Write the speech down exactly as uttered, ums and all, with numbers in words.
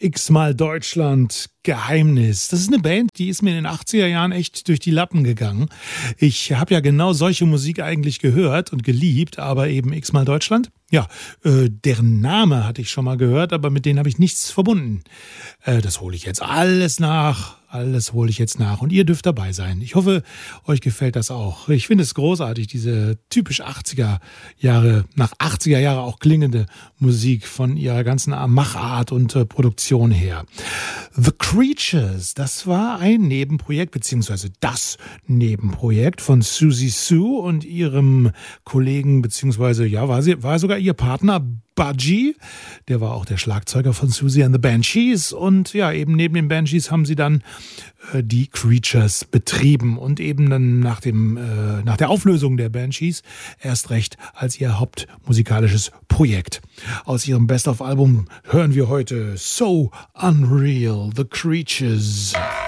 X-mal Deutschland, Geheimnis. Das ist eine Band, die ist mir in den achtziger Jahren echt durch die Lappen gegangen. Ich habe ja genau solche Musik eigentlich gehört und geliebt, aber eben X-mal Deutschland. Ja, äh, deren Name hatte ich schon mal gehört, aber mit denen habe ich nichts verbunden. Äh, das hole ich jetzt alles nach. Alles hole ich jetzt nach und ihr dürft dabei sein. Ich hoffe, euch gefällt das auch. Ich finde es großartig, diese typisch achtziger Jahre, nach achtziger Jahre auch klingende Musik von ihrer ganzen Machart und äh, Produktion her. The Creatures, das war ein Nebenprojekt, beziehungsweise das Nebenprojekt von Siouxsie Sioux und ihrem Kollegen, beziehungsweise, ja, war sie, war sogar ihr Partner, Budgie, der war auch der Schlagzeuger von Siouxsie and the Banshees und ja, eben neben den Banshees haben sie dann äh, die Creatures betrieben und eben dann nach dem äh, nach der Auflösung der Banshees erst recht als ihr hauptmusikalisches Projekt. Aus ihrem Best-of-Album hören wir heute So Unreal, The Creatures.